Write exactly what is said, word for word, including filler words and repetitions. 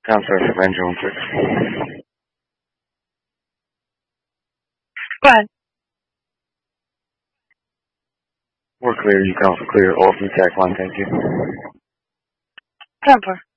Counselor Samantha Jones six. Go ahead. We're clear. You can also clear all from tech line. Thank you. Temper.